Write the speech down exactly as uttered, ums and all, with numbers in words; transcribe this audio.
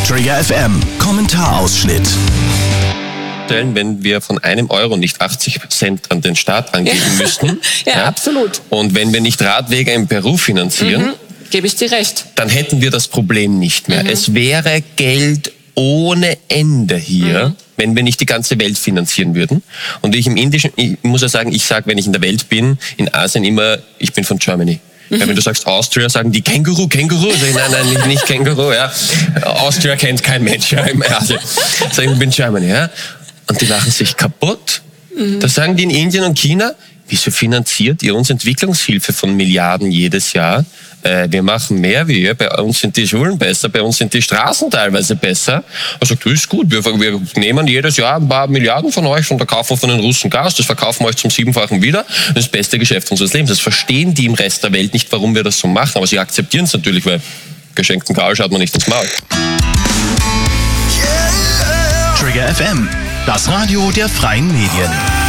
Trigger F M Kommentarausschnitt. Wenn wir von einem Euro nicht achtzig Cent an den Staat angeben ja. müssten. ja, ja, absolut. Und wenn wir nicht Radwege in Peru finanzieren, mhm. gebe ich dir recht. Dann hätten wir das Problem nicht mehr. Mhm. Es wäre Geld ohne Ende hier, mhm. wenn wir nicht die ganze Welt finanzieren würden. Und ich im Indischen, ich muss ja sagen, ich sage, wenn ich in der Welt bin, in Asien immer, ich bin von Germany. Mhm. Ja, wenn du sagst Austria, sagen die Känguru, Känguru. Sag ich, nein, nein, nicht, nicht Känguru. Ja. Austria kennt kein Mensch ja, im Asien. Sag ich, ich bin Germany. Ja. Und die lachen sich kaputt. Mhm. Da sagen die in Indien und China, wieso finanziert ihr uns Entwicklungshilfe von Milliarden jedes Jahr? Äh, wir machen mehr wie ihr, bei uns sind die Schulen besser, bei uns sind die Straßen teilweise besser. Er sagt, das ist gut, wir, wir nehmen jedes Jahr ein paar Milliarden von euch und verkaufen von den Russen Gas, das verkaufen wir euch zum Siebenfachen wieder. Das ist das beste Geschäft unseres Lebens. Das verstehen die im Rest der Welt nicht, warum wir das so machen, aber sie akzeptieren es natürlich, weil geschenkten Gaul schaut man nicht ins Maul. Trigger F M, das Radio der freien Medien.